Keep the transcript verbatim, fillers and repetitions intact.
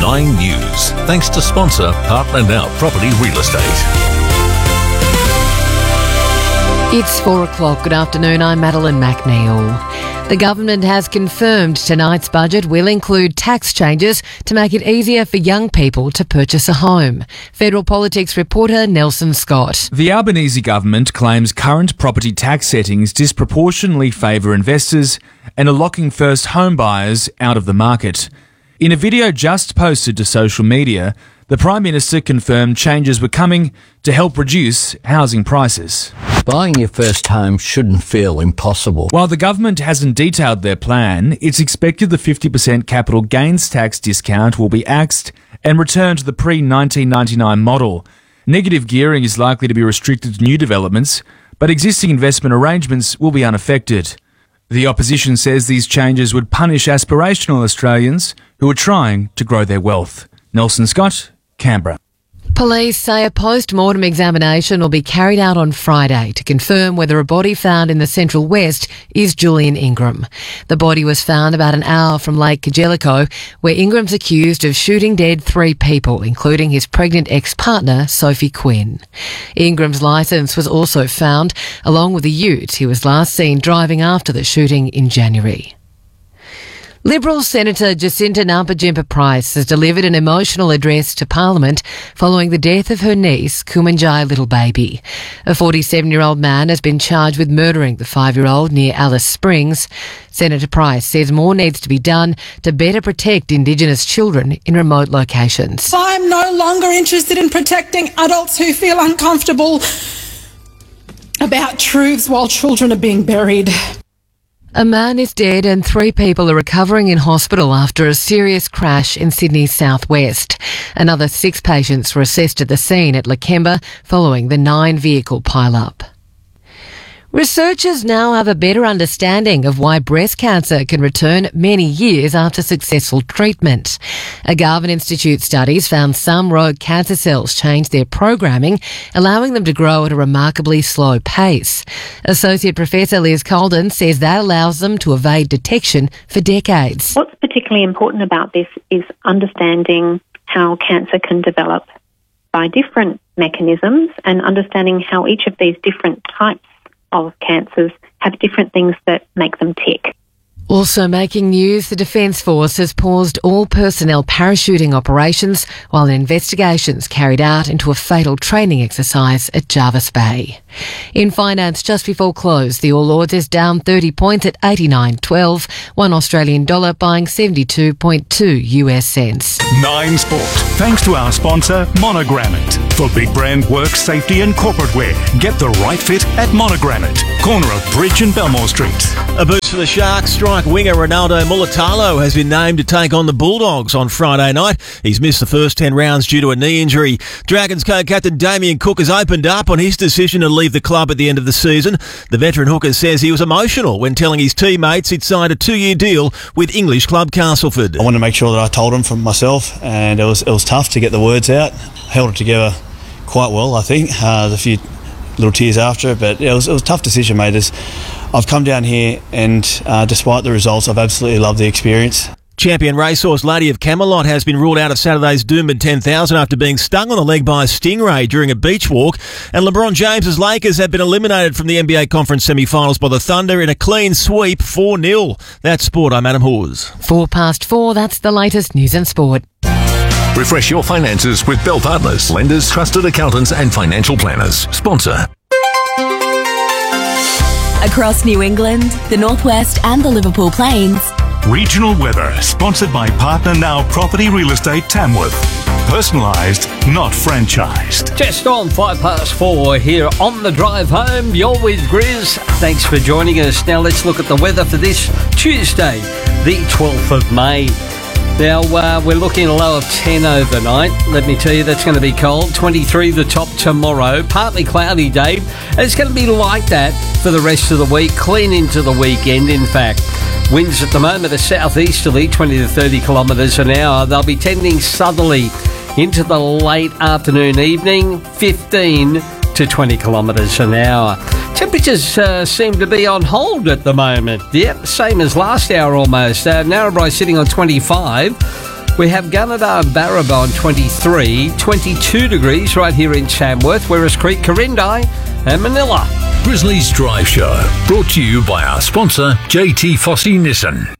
Nine News. Thanks to sponsor Partner Now Property Real Estate. It's four o'clock. Good afternoon. I'm Madeline McNeil. The government has confirmed tonight's budget will include tax changes to make it easier for young people to purchase a home. Federal Politics reporter Nelson Scott. The Albanese government claims current property tax settings disproportionately favour investors and are locking first home buyers out of the market. In a video just posted to social media, the Prime Minister confirmed changes were coming to help reduce housing prices. Buying your first home shouldn't feel impossible. While the government hasn't detailed their plan, it's expected the fifty percent capital gains tax discount will be axed and return to the pre nineteen ninety-nine model. Negative gearing is likely to be restricted to new developments, but existing investment arrangements will be unaffected. The opposition says these changes would punish aspirational Australians who are trying to grow their wealth. Nelson Scott, Canberra. Police say a post-mortem examination will be carried out on Friday to confirm whether a body found in the Central West is Julian Ingram. The body was found about an hour from Lake Kajelico, where Ingram's accused of shooting dead three people, including his pregnant ex-partner, Sophie Quinn. Ingram's licence was also found, along with a ute he was last seen driving after the shooting in January. Liberal Senator Jacinta Nampijinpa-Price has delivered an emotional address to Parliament following the death of her niece, Kumanjai Little Baby. A forty-seven-year-old man has been charged with murdering the five-year-old near Alice Springs. Senator Price says more needs to be done to better protect Indigenous children in remote locations. I'm no longer interested in protecting adults who feel uncomfortable about truths while children are being buried. A man is dead and three people are recovering in hospital after a serious crash in Sydney's southwest. Another six patients were assessed at the scene at Lakemba following the nine-vehicle pile-up. Researchers now have a better understanding of why breast cancer can return many years after successful treatment. A Garvan Institute studies found some rogue cancer cells change their programming, allowing them to grow at a remarkably slow pace. Associate Professor Liz Colden says that allows them to evade detection for decades. What's particularly important about this is understanding how cancer can develop by different mechanisms and understanding how each of these different types of cancers have different things that make them tick. Also making news, the Defence Force has paused all personnel parachuting operations while investigations carried out into a fatal training exercise at Jervis Bay. In finance, just before close, the All Ords is down thirty points at eighty-nine twelve, one Australian dollar buying seventy-two point two US cents. Nine Sport, thanks to our sponsor, Monogranite. For big brand work, safety and corporate wear, get the right fit at Monogranite, corner of Bridge and Belmore Street. A boost for the Sharks. Strike winger Ronaldo Mulitalo has been named to take on the Bulldogs on Friday night. He's missed the first ten rounds due to a knee injury. Dragons co-captain Damien Cook has opened up on his decision to leave the club at the end of the season. The veteran hooker says he was emotional when telling his teammates he'd signed a two-year deal with English club Castleford. I wanted to make sure that I told him for myself, and it was it was tough to get the words out. Held it together quite well, I think. Uh, there's a few little tears after it, but it was, it was a tough decision, mate. As I've come down here and uh, despite the results, I've absolutely loved the experience. Champion racehorse Lady of Camelot has been ruled out of Saturday's Doomben ten thousand after being stung on the leg by a stingray during a beach walk. And LeBron James's Lakers have been eliminated from the N B A Conference semi-finals by the Thunder in a clean sweep four nil. That's sport. I'm Adam Hawes. Four past four, that's the latest news and sport. Refresh your finances with Bell Partners, lenders, trusted accountants and financial planners. Sponsor. Across New England, the Northwest and the Liverpool Plains. Regional weather, sponsored by Partner Now Property Real Estate Tamworth. Personalised, not franchised. Just on five past four here on the drive home. You're with Grizz. Thanks for joining us. Now let's look at the weather for this Tuesday, the twelfth of May. Now, uh, we're looking at a low of ten overnight. Let me tell you, that's going to be cold. twenty-three the top tomorrow. Partly cloudy day. And it's going to be like that for the rest of the week. Clean into the weekend, in fact. Winds at the moment are southeasterly, twenty to thirty kilometres an hour. They'll be tending southerly into the late afternoon, evening, fifteen to twenty kilometres an hour. Temperatures uh, seem to be on hold at the moment. Yep, same as last hour almost. Uh, Narrabri sitting on twenty-five. We have Gunnedah and Barraba on twenty-three, twenty-two degrees right here in Tamworth, Werris Creek, Corindi and Manila. Grizzlies Drive Show, brought to you by our sponsor, J T Fossey Nissan.